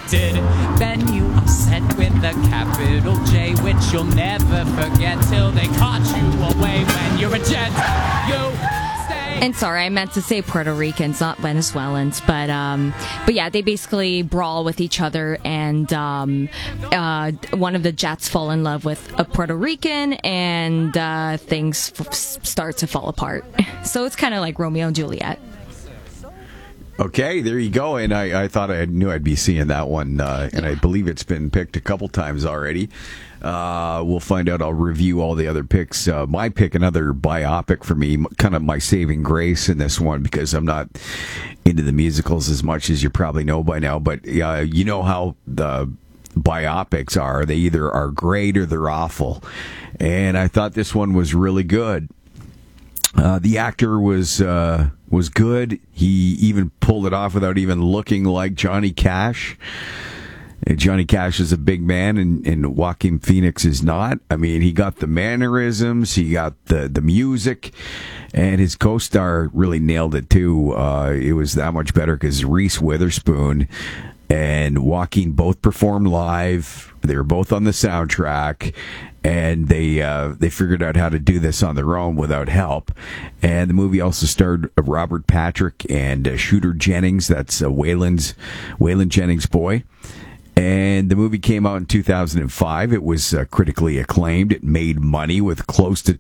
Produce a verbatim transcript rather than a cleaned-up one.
expected. Then you are sent with a capital J, which you'll never forget till they caught you away when you're a jet. You stay. And sorry, I meant to say Puerto Ricans, not Venezuelans, but um, but yeah, they basically brawl with each other, and um, uh, one of the jets fall in love with a Puerto Rican, and uh, things f- start to fall apart. So it's kind of like Romeo and Juliet. Okay, there you go. And I, I thought I knew I'd be seeing that one, uh, and I believe it's been picked a couple times already. Uh, we'll find out. I'll review all the other picks. Uh, my pick, another biopic for me, kind of my saving grace in this one, because I'm not into the musicals as much as you probably know by now. But uh, you know how the biopics are. They either are great or they're awful. And I thought this one was really good. Uh, the actor was uh, was good. He even pulled it off without even looking like Johnny Cash. Uh, Johnny Cash is a big man, and, and Joaquin Phoenix is not. I mean, he got the mannerisms, he got the, the music, and his co-star really nailed it, too. Uh, it was that much better because Reese Witherspoon and Joaquin both performed live. They were both on the soundtrack, and they uh, they figured out how to do this on their own without help. And the movie also starred Robert Patrick and uh, Shooter Jennings. That's uh, Waylon's Waylon Jennings' boy. And the movie came out in two thousand five. It was uh, critically acclaimed. It made money with close to